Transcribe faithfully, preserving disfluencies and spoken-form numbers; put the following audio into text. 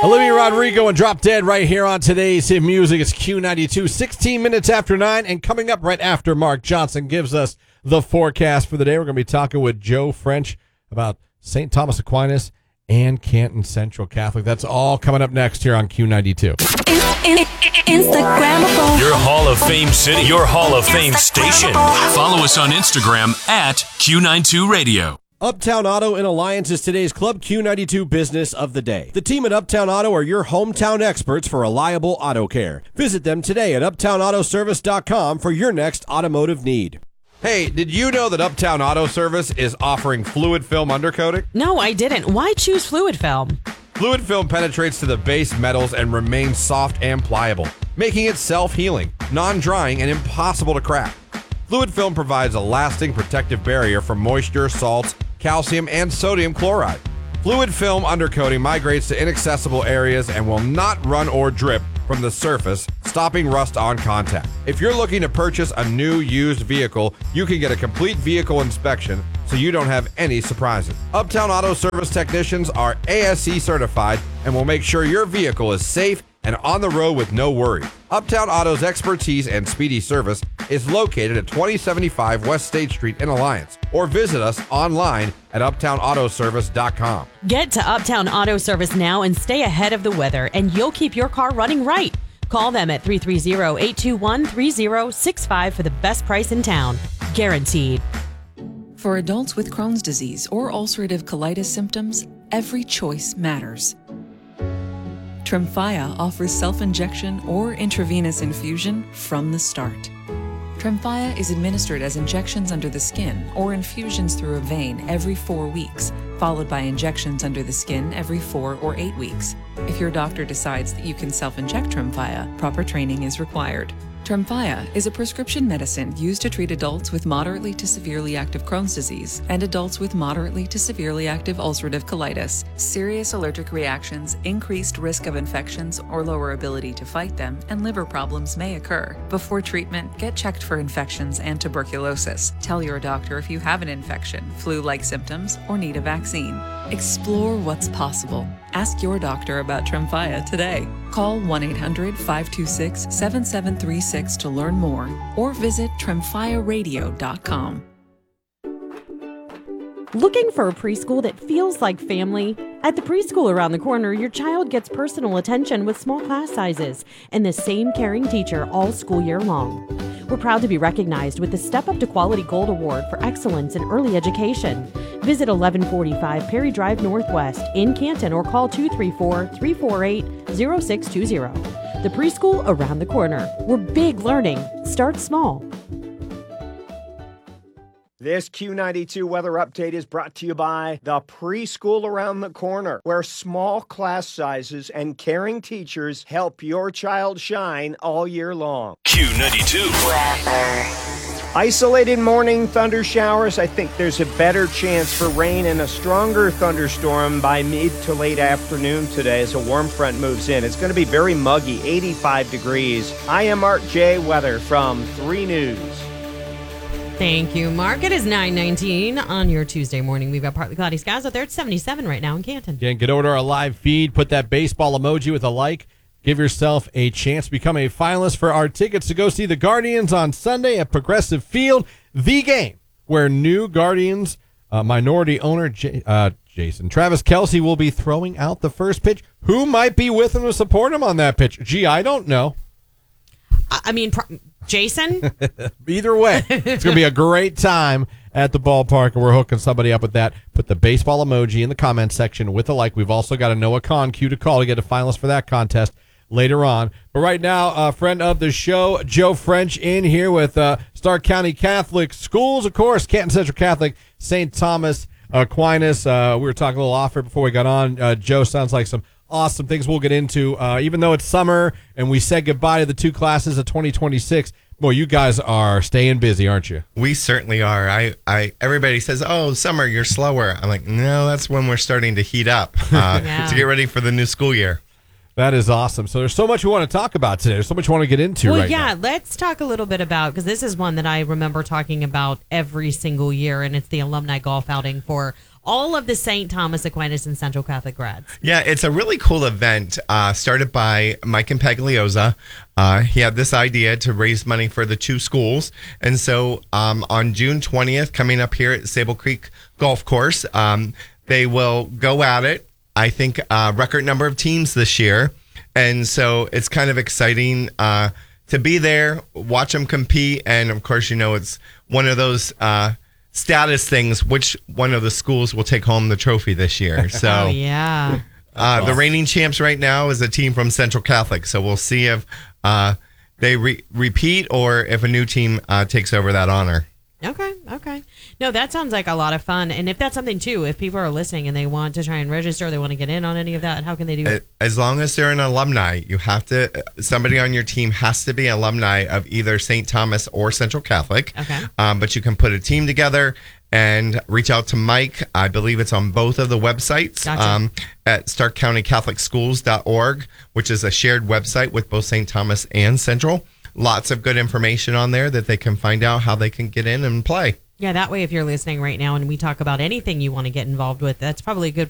Olivia Rodrigo and Drop Dead right here on today's Hit Music. It's Q ninety-two, sixteen minutes after nine, and coming up right after Mark Johnson gives us the forecast for the day, we're going to be talking with Joe French about Saint Thomas Aquinas and Canton Central Catholic. That's all coming up next here on Q ninety-two. In, in, Instagrammable. Your Hall of Fame city, your Hall of Fame station. Follow us on Instagram at Q ninety-two Radio. Uptown Auto in Alliance is today's Club Q ninety-two business of the day. The team at Uptown Auto are your hometown experts for reliable auto care. Visit them today at uptown auto service dot com for your next automotive need. Hey, did you know that Uptown Auto Service is offering fluid film undercoating? No, I didn't. Why choose fluid film? Fluid film penetrates to the base metals and remains soft and pliable, making it self-healing, non-drying, and impossible to crack. Fluid film provides a lasting protective barrier from moisture, salts, calcium, and sodium chloride. Fluid film undercoating migrates to inaccessible areas and will not run or drip from the surface, stopping rust on contact. If you're looking to purchase a new used vehicle, you can get a complete vehicle inspection so you don't have any surprises. Uptown Auto Service technicians are A S E certified and will make sure your vehicle is safe and on the road with no worries. Uptown Auto's expertise and speedy service is located at twenty seventy-five West State Street in Alliance, or visit us online at uptown auto service dot com. Get to Uptown Auto Service now and stay ahead of the weather, and you'll keep your car running right. Call them at three three zero, eight two one, three zero six five for the best price in town. Guaranteed. For adults with Crohn's disease or ulcerative colitis symptoms, every choice matters. Tremfya offers self-injection or intravenous infusion from the start. Tremfya is administered as injections under the skin or infusions through a vein every four weeks, followed by injections under the skin every four or eight weeks. If your doctor decides that you can self-inject Tremfya, proper training is required. Tremfya is a prescription medicine used to treat adults with moderately to severely active Crohn's disease and adults with moderately to severely active ulcerative colitis. Serious allergic reactions, increased risk of infections or lower ability to fight them, and liver problems may occur. Before treatment, get checked for infections and tuberculosis. Tell your doctor if you have an infection, flu-like symptoms, or need a vaccine. Explore what's possible. Ask your doctor about Tremfya today. Call one eight hundred, five two six, seven seven three six to learn more, or visit tremfya radio dot com. Looking for a preschool that feels like family? At the preschool around the corner, your child gets personal attention with small class sizes and the same caring teacher all school year long. We're proud to be recognized with the Step Up to Quality Gold Award for Excellence in Early Education. Visit eleven forty-five Perry Drive Northwest in Canton or call two three four, three four eight, zero six two zero. The preschool around the corner, where big learning starts small. This Q ninety-two weather update is brought to you by the Preschool Around the Corner, where small class sizes and caring teachers help your child shine all year long. Q ninety-two. Isolated morning thunder showers. I think there's a better chance for rain and a stronger thunderstorm by mid to late afternoon today as a warm front moves in. It's going to be very muggy, eighty-five degrees. I am Mark J. Weather from three News. Thank you, Mark. It is nine nineteen on your Tuesday morning. We've got partly cloudy skies out there. It's seventy-seven right now in Canton. Again, get over to our live feed, put that baseball emoji with a like. Give yourself a chance to become a finalist for our tickets to go see the Guardians on Sunday at Progressive Field, the game where new Guardians uh, minority owner J- uh, Jason Travis Kelce will be throwing out the first pitch. Who might be with him to support him on that pitch? Gee, I don't know. I mean, pro- Jason? Either way, it's going to be a great time at the ballpark, and we're hooking somebody up with that. Put the baseball emoji in the comments section with a like. We've also got a Noah Khan cue to call to get a finalist for that contest later on. But right now, a friend of the show, Joe French, in here with uh, Stark County Catholic Schools, of course, Canton Central Catholic, Saint Thomas Aquinas. Uh, we were talking a little off here before we got on. Uh, Joe, sounds like some awesome things we'll get into. Uh, even though it's summer and we said goodbye to the two classes of twenty twenty-six, boy, you guys are staying busy, aren't you? We certainly are. I, I, everybody says, oh, summer, you're slower. I'm like, no, that's when we're starting to heat up uh, yeah. to get ready for the new school year. That is awesome. So there's so much we want to talk about today. There's so much we want to get into well, right yeah, now. Well, yeah, let's talk a little bit about, because this is one that I remember talking about every single year, and it's the alumni golf outing for all of the Saint Thomas Aquinas and Central Catholic grads. Yeah, it's a really cool event uh, started by Mike Impagliozza. Uh, he had this idea to raise money for the two schools. And so um, on June twentieth, coming up here at Sable Creek Golf Course, um, they will go at it. I think uh, record number of teams this year. And so it's kind of exciting uh, to be there, watch them compete. And of course, you know, it's one of those uh, status things, which one of the schools will take home the trophy this year. So Oh, yeah. uh, the reigning champs right now is a team from Central Catholic. So we'll see if uh, they re- repeat or if a new team uh, takes over that honor. Okay, okay. No, that sounds like a lot of fun. And if that's something, too, if people are listening and they want to try and register, they want to get in on any of that, how can they do it? As long as they're an alumni, you have to, somebody on your team has to be an alumni of either Saint Thomas or Central Catholic. Okay. Um, but you can put a team together and reach out to Mike. I believe it's on both of the websites Gotcha. um, at stark county catholic schools dot org, which is a shared website with both Saint Thomas and Central. Lots of good information on there that they can find out how they can get in and play. Yeah, that way, if you're listening right now and we talk about anything you want to get involved with, that's probably a good